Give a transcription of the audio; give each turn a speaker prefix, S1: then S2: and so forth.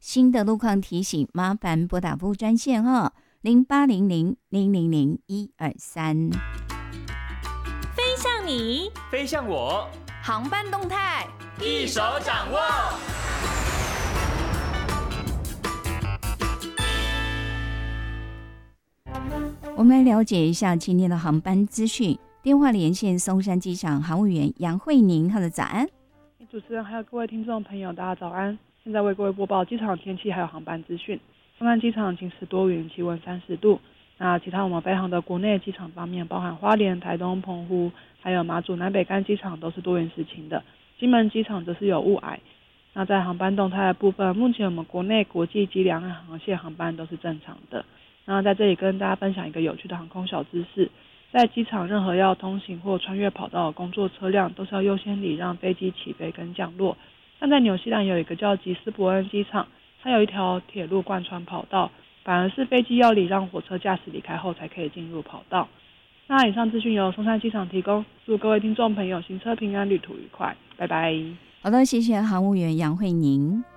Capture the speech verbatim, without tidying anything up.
S1: 新的路况提醒，麻烦拨打服务专线哈，零八零零零零零一二三。
S2: 飞向你，
S3: 飞向我，
S2: 航班动态
S3: 一手掌握。
S1: 我们来了解一下今天的航班资讯。电话连线松山机场航务员杨慧宁，她的早安。
S4: 主持人还有各位听众朋友，大家早安。现在为各位播报机场天气还有航班资讯。松山机场晴时多云，气温三十度。那其他我们飞航的国内机场方面，包含花莲、台东、澎湖，还有马祖南北干机场都是多云时晴的。金门机场则是有雾霭。那在航班动态的部分，目前我们国内、国际及两岸航线航班都是正常的。那在这里跟大家分享一个有趣的航空小知识。在机场，任何要通行或穿越跑道的工作车辆，都是要优先礼让飞机起飞跟降落。但在纽西兰有一个叫吉斯伯恩机场，它有一条铁路贯穿跑道，反而是飞机要礼让火车驾驶离开后才可以进入跑道。那以上资讯由松山机场提供，祝各位听众朋友行车平安，旅途愉快，拜拜。
S1: 好的，谢谢航务员杨慧宁。